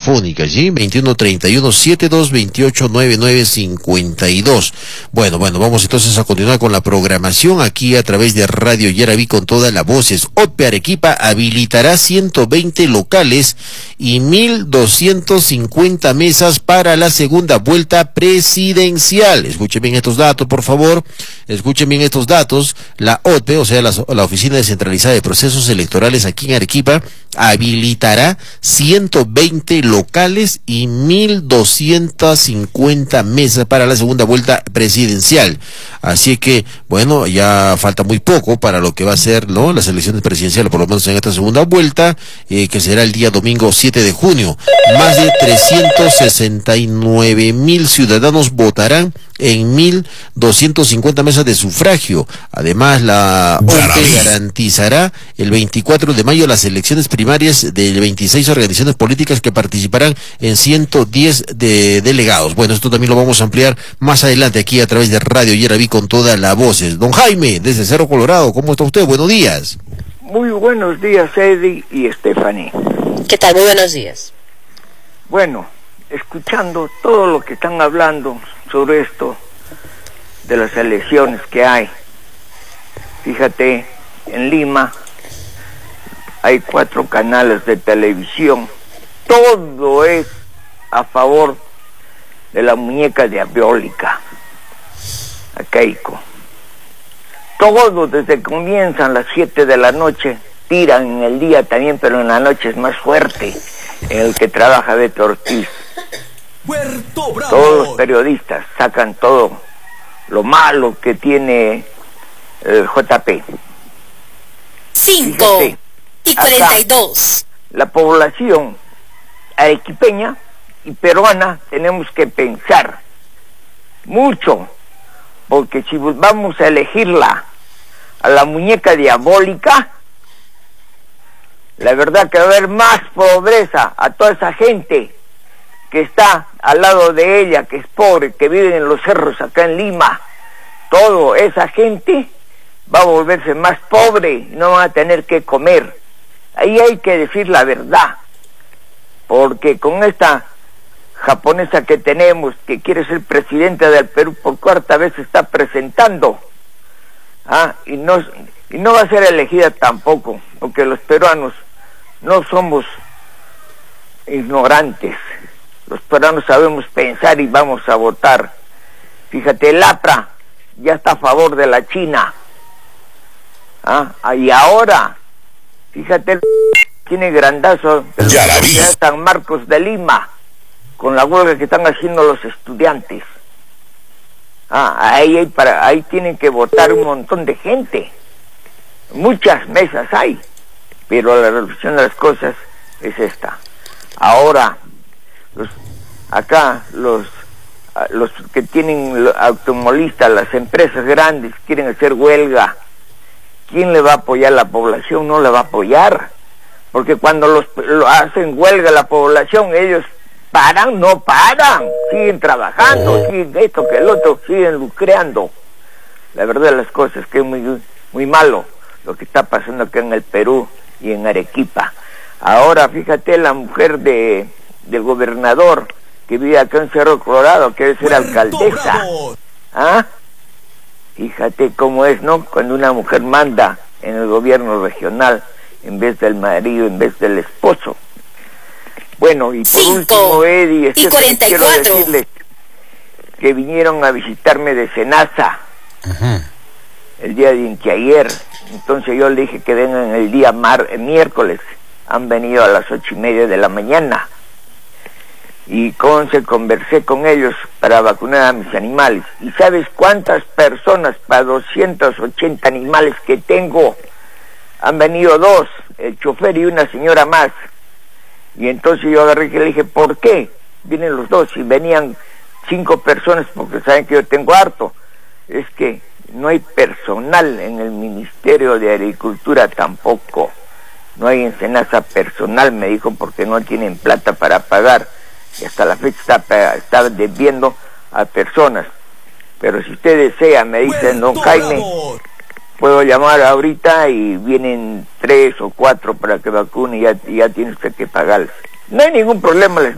telefónica, ¿sí? 2131-7228-9952. Bueno, vamos entonces a continuar con la programación aquí a través de Radio Yaraví con todas las voces. OTPE Arequipa habilitará 120 locales y 1.250 mesas para la segunda vuelta presidencial. Escuchen bien estos datos, por favor. Escuchen bien estos datos. La OTPE, o sea, la Oficina Descentralizada de Procesos Electorales aquí en Arequipa, habilitará 120 locales y 1.250 mesas para la segunda vuelta presidencial. Así que, bueno, ya falta muy poco para lo que va a ser, ¿no?, las elecciones presidenciales, por lo menos en esta segunda vuelta, que será el día domingo 7 de junio. Más de 369.000 ciudadanos votarán en 1.250 mesas de sufragio. Además, la OTPE garantizará el 24 de mayo las elecciones primarias de 26 organizaciones políticas que participarán en 110 delegados. Bueno, esto también lo vamos a ampliar más adelante aquí a través de Radio Yaraví con todas las voces. Don Jaime, desde Cerro Colorado, ¿cómo está usted? Buenos días. Muy buenos días, Eddie y Stephanie. ¿Qué tal? Muy buenos días. Bueno, escuchando todo lo que están hablando sobre esto de las elecciones que hay, fíjate, en Lima hay 4 canales de televisión, todo es a favor de la muñeca diabólica, a Keiko. Todo desde que comienzan las 7 de la noche, tiran en el día también, pero en la noche es más fuerte, en el que trabaja Beto Ortiz. Todos los periodistas sacan todo lo malo que tiene el JP. 5:42. La población arequipeña y peruana tenemos que pensar mucho, porque si vamos a elegirla a la muñeca diabólica, la verdad que va a haber más pobreza a toda esa gente que está al lado de ella, que es pobre, que vive en los cerros acá en Lima. Toda esa gente va a volverse más pobre y no van a tener que comer. Ahí hay que decir la verdad, porque con esta japonesa que tenemos, que quiere ser presidenta del Perú por 4ª vez, se está presentando, y no va a ser elegida tampoco, porque los peruanos no somos ignorantes. Los peruanos sabemos pensar y vamos a votar. Fíjate, el APRA ya está a favor de la China. Y ahora, fíjate, tiene grandazo de San Marcos de Lima, con la huelga que están haciendo los estudiantes. Ahí tienen que votar un montón de gente. Muchas mesas hay, pero la resolución de las cosas es esta. Ahora, los que tienen automovilistas, las empresas grandes quieren hacer huelga. ¿Quién le va a apoyar? La población no le va a apoyar, porque cuando lo hacen huelga la población, ellos no paran, siguen trabajando, siguen esto que el otro, siguen lucrando. La verdad de las cosas es que es muy, muy malo lo que está pasando acá en el Perú y en Arequipa. Ahora, fíjate, la mujer del gobernador que vive acá en Cerro Colorado, que debe ser alcaldesa. Fíjate cómo es, ¿no?, cuando una mujer manda en el gobierno regional en vez del marido, en vez del esposo. Bueno, y por último, Eddie, quiero decirles que vinieron a visitarme de Senasa el día de ayer. Entonces yo le dije que vengan el día miércoles. Han venido a las 8:30 de la mañana. Y conversé con ellos para vacunar a mis animales. ¿Y sabes cuántas personas para 280 animales que tengo? Han venido 2, el chofer y una señora más. Y entonces yo agarré y le dije, ¿por qué vienen los 2? Y venían 5 personas, porque saben que yo tengo harto. Es que no hay personal en el Ministerio de Agricultura tampoco. No hay en Senasa personal, me dijo, porque no tienen plata para pagar. Y hasta la fecha está debiendo a personas. Pero si usted desea, me dicen, don Jaime, puedo llamar ahorita y vienen 3 o 4 para que vacune y ya tiene usted que pagarles. No hay ningún problema, les